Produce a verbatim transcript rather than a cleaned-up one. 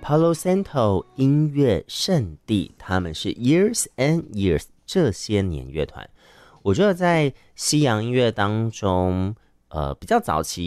Palo Santo 音乐圣地，他们是 Years and Years 这些年乐团。我觉得在西洋音乐当中，呃，比较早期